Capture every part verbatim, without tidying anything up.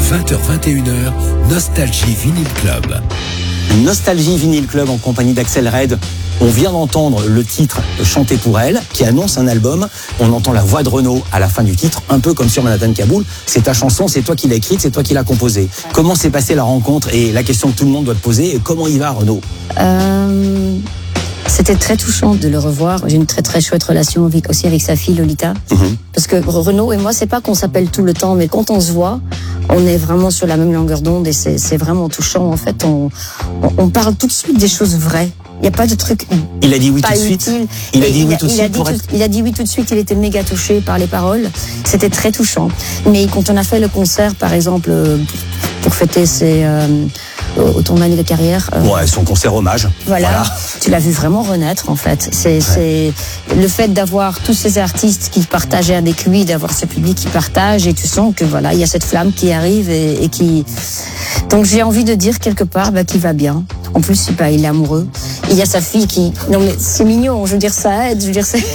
vingt heures vingt et une heures, Nostalgie Vinyl Club. Nostalgie Vinyl Club en compagnie d'Axel Red. On vient d'entendre le titre Chanté pour elle, qui annonce un album. On entend la voix de Renaud à la fin du titre, un peu comme sur Manhattan Kaboul. C'est ta chanson, c'est toi qui l'as écrite, c'est toi qui l'as composée. Comment s'est passée la rencontre et la question que tout le monde doit te poser, comment il va Renaud? euh, C'était très touchant de le revoir. J'ai une très très chouette relation avec, aussi avec sa fille Lolita. Mmh. Parce que Renaud et moi, c'est pas qu'on s'appelle tout le temps, mais quand on se voit, on est vraiment sur la même longueur d'onde et c'est, c'est vraiment touchant. En fait, on, on, on parle tout de suite des choses vraies. Il n'y a pas de truc. Il a dit oui tout de suite. Il a dit oui tout de suite. Il a dit oui tout de suite. Il était méga touché par les paroles. C'était très touchant. Mais quand on a fait le concert, par exemple, pour fêter ses euh, autant d'années de carrière. Euh, ouais, son concert hommage. Voilà. voilà. Tu l'as vu vraiment renaître, en fait. C'est, ouais. c'est le fait d'avoir tous ces artistes qui partageaient avec lui, d'avoir ce public qui partage, et tu sens que voilà, il y a cette flamme qui arrive et, et qui. Donc j'ai envie de dire quelque part bah, qu'il va bien. En plus, bah, il est amoureux. Il y a sa fille qui. Non mais c'est mignon. Je veux dire, ça aide. Je veux dire, c'est.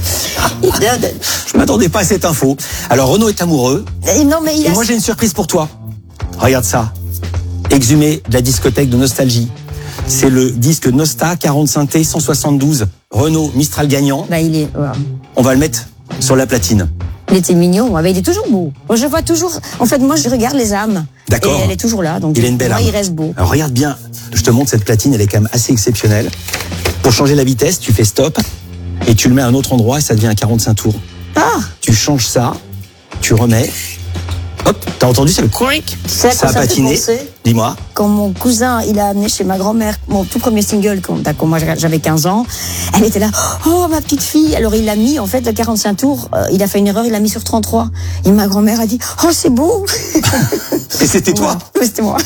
Je m'attendais pas à cette info. Alors Renaud est amoureux. Et non mais il et a... moi j'ai une surprise pour toi. Regarde ça. Exhumé de la discothèque de Nostalgie. C'est le disque Nosta quarante synthé cent soixante-douze. Renaud Mistral gagnant. Bah il est. Ouais. On va le mettre sur la platine. Il était mignon, il est toujours beau. Moi, je vois toujours. En fait, moi, je regarde les âmes. D'accord. Et elle est toujours là, donc il a une belle moi, âme. Il reste beau. Alors regarde bien. Je te montre cette platine, elle est quand même assez exceptionnelle. Pour changer la vitesse, tu fais stop et tu le mets à un autre endroit et ça devient un quarante-cinq tours. Ah. Tu changes ça, tu remets. Hop, t'as entendu ça le quick? Ça a patiné. Dis-moi. Quand mon cousin, il a amené chez ma grand-mère mon tout premier single, quand, quand moi j'avais quinze ans, elle était là, oh ma petite fille. Alors il l'a mis, en fait, le quarante-cinq tours, euh, il a fait une erreur, il l'a mis sur trente-trois. Et ma grand-mère a dit, oh c'est beau. Et c'était toi? Oui, c'était moi.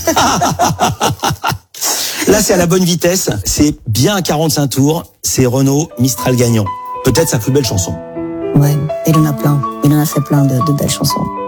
Là, c'est à la bonne vitesse, c'est bien à quarante-cinq tours, c'est Renaud Mistral gagnant. Peut-être sa plus belle chanson. Ouais, il en a plein. Il en a fait plein de, de belles chansons.